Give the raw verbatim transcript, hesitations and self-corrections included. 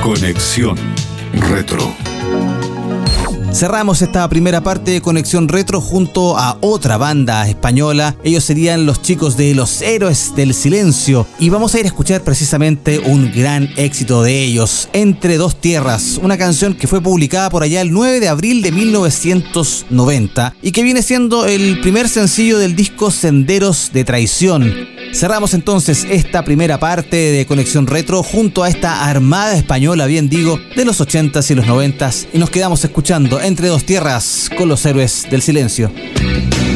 Conexión Retro. Cerramos esta primera parte de Conexión Retro junto a otra banda española. Ellos serían los chicos de Los Héroes del Silencio. Y vamos a ir a escuchar precisamente un gran éxito de ellos, Entre Dos Tierras. Una canción que fue publicada por allá el nueve de abril de mil novecientos noventa y que viene siendo el primer sencillo del disco Senderos de Traición. Cerramos entonces esta primera parte de Conexión Retro junto a esta armada española, bien digo, de los ochentas y los noventas. Y nos quedamos escuchando Entre Dos Tierras con Los Héroes del Silencio.